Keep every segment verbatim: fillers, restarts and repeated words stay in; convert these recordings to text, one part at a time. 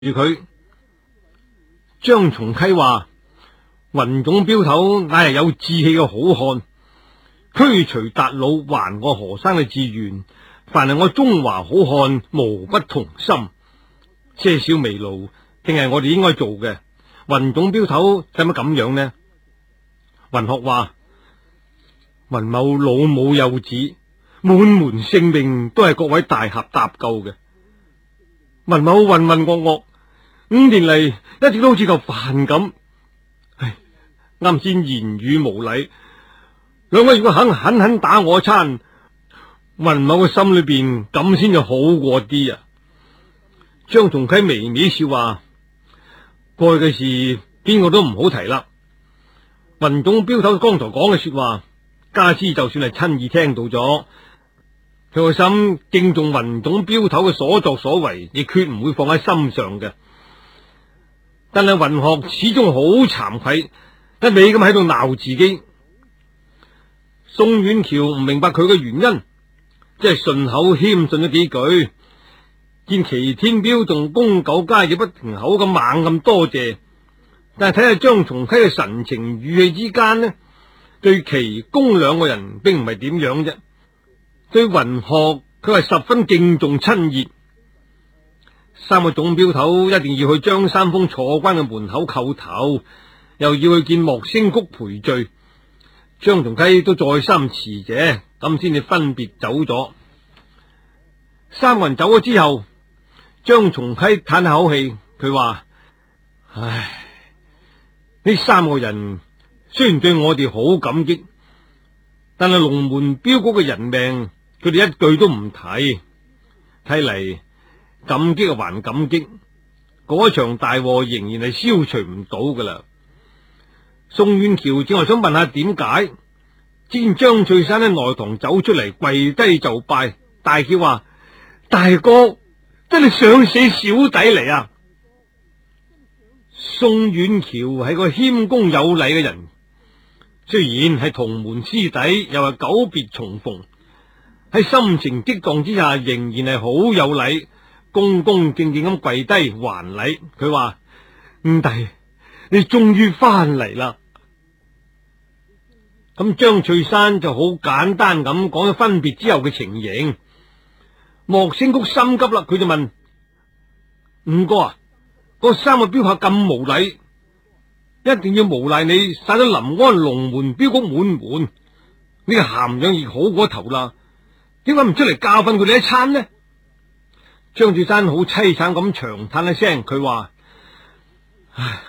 住佢。張松溪話：雲總鏢頭乃係有志氣嘅好漢，驅除韃虜，還我河山嘅志願，凡係我中華好漢無不同心。些少微勞，定係我哋應該做嘅。雲總鏢頭使乜咁樣呢？雲鶴話：雲某老母幼子，滿門性命都係各位大俠搭救嘅。雲某渾渾噩噩，五年嚟一直都好似嚿飯咁。唉，啱先言語無禮，兩位如果肯狠狠打我一餐，雲某嘅心裏邊咁先就好過啲啊！張松溪微微笑話：過去嘅事邊個都唔好提啦。雲總鏢頭剛才講嘅說話，家師就算係親耳聽到咗，佢個心敬重雲總鏢頭嘅所作所為，亦決唔會放喺心上嘅。但係雲鶴始終好慚愧，一味咁喺度鬧自己。宋遠橋唔明白佢嘅原因，即係順口謙遜咗幾句。見祁天彪同宮九家亦不停口咁猛咁多謝，但係睇下張松溪嘅神情語氣之間呢，對祁公兩個人並唔係點樣啫，對雲鶴佢係十分敬重親熱。三個總鏢頭一定要去張三豐坐關嘅門口叩頭，又要去見莫星谷賠罪，張松溪都再三辭謝，咁先至分別走咗。三個人走咗之後，張松溪嘆口氣，佢話：唉，呢三個人雖然對我哋好感激，但係龍門鏢局嘅人命，佢哋一句都唔提。睇嚟感激啊還感激，嗰場大禍仍然係消除唔到噶啦。宋遠橋正話想問下點解，只見張翠山喺內堂走出嚟，跪低就拜，大叫話：大哥，真係想死小弟嚟啊！宋遠橋係個謙恭有禮嘅人，雖然係同門師弟，又係久別重逢，喺心情激盪之下，仍然係好有禮，恭恭敬敬咁跪低還禮。佢話：五弟，你終於翻嚟啦！咁張翠山就好簡單咁講咗分別之後嘅情形。莫星谷心急啦，佢就問：五哥啊，嗰三個鏢客咁無禮，一定要無賴你殺咗臨安龍門鏢局滿門，呢個涵養亦好過頭啦，點解唔出嚟教訓佢哋一餐呢？張翠山好淒慘咁長嘆一聲，佢話：唉，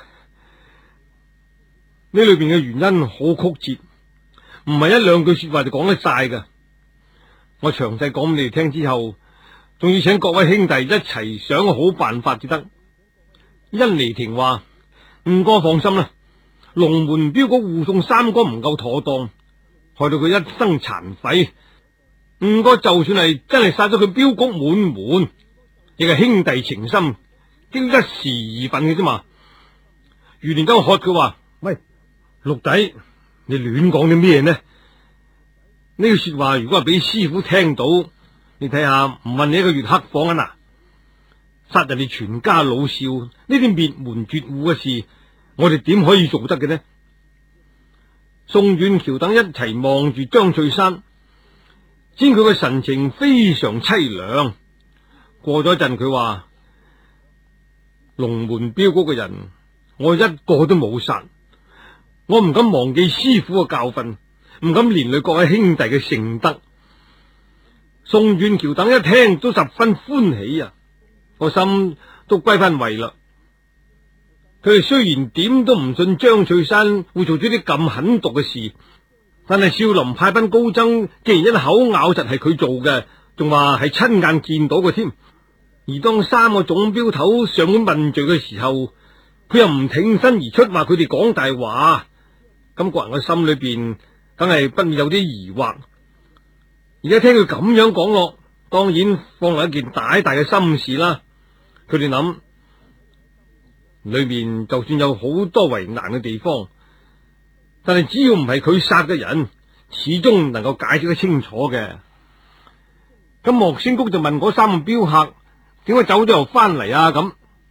呢裏邊嘅原因好曲折，唔係一兩句說話就講得晒噶。我詳細講俾你哋聽之後，仲要請各位兄弟一齊想個好辦法至得。甄妮婷話：五哥放心啦，龍門鏢局護送三哥唔夠妥當，害到佢一生殘廢。五哥就算係真係殺咗佢鏢局滿門，亦係兄弟情深，經一時而憤嘅啫嘛。余連洲喝佢話：喂，六弟，你亂講啲咩呢？呢句說話如果係俾師傅聽到，你睇下，唔問你一個月黑房啊嗱，殺人哋全家老少，呢啲滅門絕戶嘅事，我哋點可以做得嘅呢？宋遠橋等一齊望住張翠山，見佢嘅神情非常淒涼。過咗一陣，佢話：龍門鏢局嘅人，我一個都冇殺，我唔敢忘記師傅嘅教訓，唔敢連累各位兄弟嘅聖德。宋遠橋等一聽都十分歡喜啊，個心都歸翻位啦。佢哋雖然點都唔信張翠山會做咗啲咁狠毒嘅事，但係少林派班高僧既然一口咬實係佢做嘅，仲話係親眼見到嘅添。而當三個總鏢頭上門問罪嘅時候，佢又唔挺身而出，話佢哋講大話。咁個人嘅心裏邊梗係不免有啲疑惑。而家聽佢咁樣講落，當然放落一件大大嘅心事啦。佢哋諗，裏面就算有好多為難嘅地方，但係只要唔係佢殺嘅人，始終能夠解釋得清楚嘅。咁莫星谷就問嗰三個鏢客：點解走咗又翻嚟啊？咁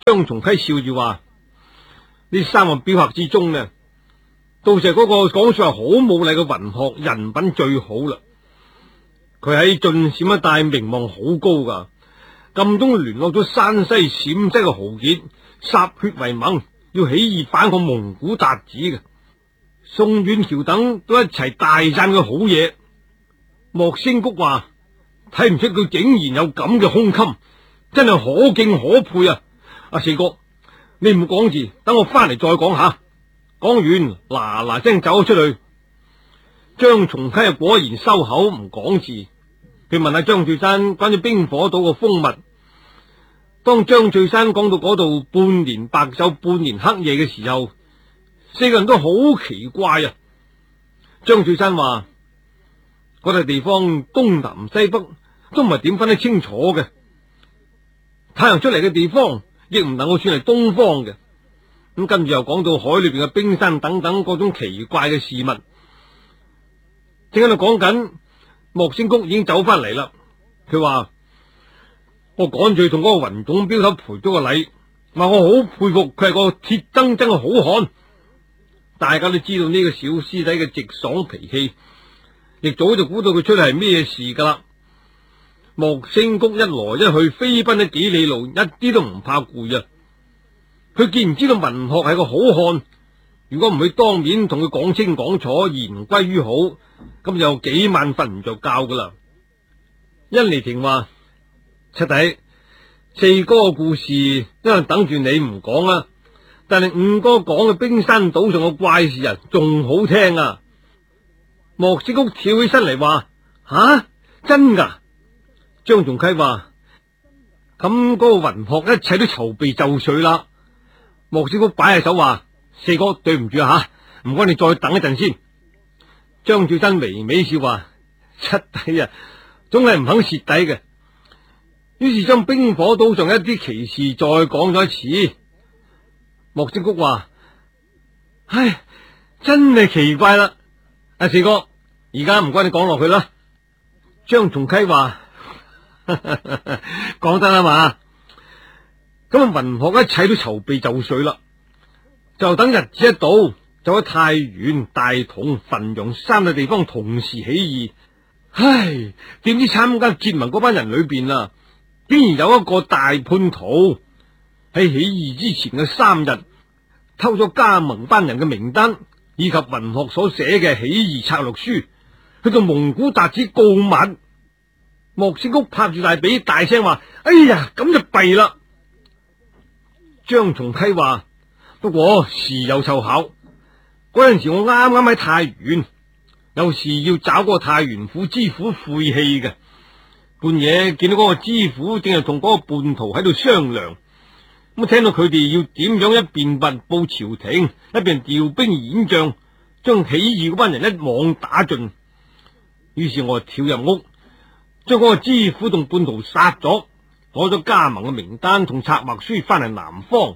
張松溪笑住話：呢三個鏢客之中呢，到時嗰個講說話好冇禮嘅雲鶴人品最好啦。佢喺晉陝一帶名望好高噶，暗中聯絡咗山西、陝西嘅豪傑，歃血為盟，要起義反抗蒙古韃子嘅。宋遠橋等都一齊大讚佢好嘢。莫星谷話：睇唔出佢竟然有咁嘅胸襟，真係可敬可佩啊！阿四哥，你唔講字，等我翻嚟再講下。講完嗱嗱聲走咗出去。張松溪啊果然收口唔講字。佢問下張翠山關於冰火島嘅風物。當張翠山講到嗰度半年白晝半年黑夜嘅時候，四個人都好奇怪啊。張翠山話：嗰笪地方東南西北都唔係點分得清楚嘅，太陽出嚟嘅地方亦唔能夠算係東方嘅。咁跟住又講到海裏邊嘅冰山等等各種奇怪嘅事物。正喺度講緊，莫星谷已經走翻嚟啦。佢話：我趕住同嗰個雲總鏢頭賠咗個禮，話我好佩服佢係個鐵錚錚嘅好漢。大家都知道呢個小師弟嘅直爽脾氣，亦早就估到佢出嚟係咩事噶啦。莫星谷一來一去飛奔咗幾里路，一啲都唔怕攰啊！佢既然知道文學係個好漢，如果唔去當面同佢講清講楚，言歸於好，咁就幾晚瞓唔着覺噶啦。甄妮婷話：七弟，四哥嘅故事因為等住你唔講啊，但係五哥講嘅冰山島上嘅怪事啊，仲好聽啊！莫星谷跳起身嚟話：吓，真噶？張松溪話：咁嗰個雲鶴一切都籌備就緒啦。莫星谷擺下手話：四哥對唔住啊吓，唔該你再等一陣先。張翠珍微微笑話：七弟啊，總係唔肯蝕底嘅。於是將冰火島上一啲奇事再講咗一次。莫星谷話：唉，真係奇怪啦。阿四哥，而家唔該你講落去啦。張松溪話：講得啦嘛。咁啊，雲鶴一切都籌備就緒啦，就等日子一到，就喺太原、大同、汾陽三個地方同時起義。唉，點知參加結盟嗰班人裏邊啊，竟然有一個大叛徒喺起義之前嘅三日偷咗加盟班人嘅名單，以及雲鶴所寫嘅起義策略書，去到蒙古韃子告密。莫星谷拍住大髀，大聲話：哎呀，咁就弊啦！張松溪話：不過事有湊巧，嗰陣時我啱啱喺太原，有事要找嗰個太原府知府晦氣嘅。半夜見到嗰個知府正係同嗰個叛徒喺度商量，咁聽到佢哋要點樣一邊密報朝廷，一邊調兵演將，將起義嗰班人一網打盡。於是我就跳入屋，將嗰個知府同叛徒殺咗，攞咗加盟嘅名單同策劃書翻嚟南方。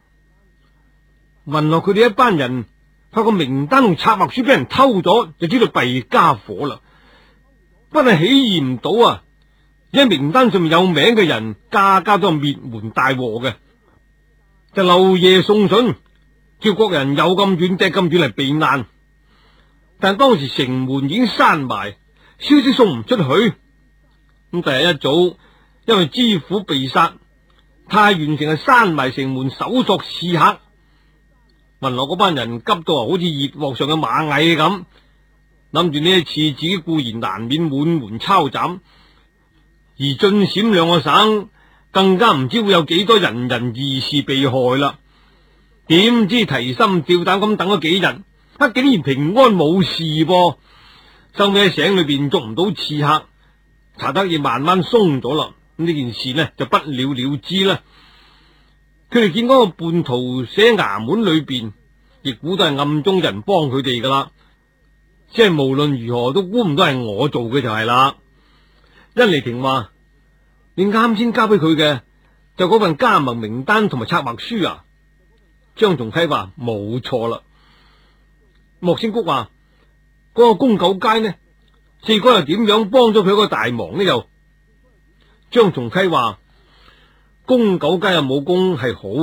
聞落佢哋一班人發覺名單同策劃書俾人偷咗，就知道弊家伙啦。不係起義唔到啊，而喺名單上面有名嘅人，家家都係滅門大禍嘅。就漏夜送信，叫國人有咁遠趯咁遠嚟避難。但當時城門已經閂埋，消息送唔出去。咁第日一早，因為知府被殺，太原城係閂埋城門，搜索刺客。聞落嗰班人急到啊，好似熱鑊上嘅螞蟻咁，諗住呢一次自己固然難免滿門抄斬，而晉陝兩個省更加唔知會有幾多人人義士被害啦。點知提心吊膽咁等咗幾日，啊竟然平安冇事噃。收尾喺省裏邊捉唔到刺客，查得嘢慢慢鬆咗啦。咁呢件事呢就不了了之啦。佢哋見嗰個叛徒寫衙門裏邊，亦估都係暗中人幫佢哋噶啦，即係無論如何都估唔到係我做嘅就係啦。甄妮婷話：你啱先交俾佢嘅就嗰份加盟名單同埋策劃書啊？張松溪話：冇錯啦。莫星谷話：嗰個宮九街呢？四哥又點樣幫咗佢一個大忙呢？又張松溪話：宮九街嘅武功係好。